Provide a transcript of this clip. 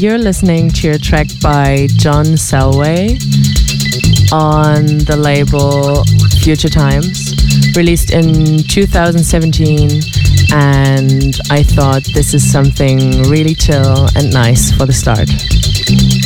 you're listening to a track by John Selway on the label Future Times, released in 2017, and I thought this is something really chill and nice for the start.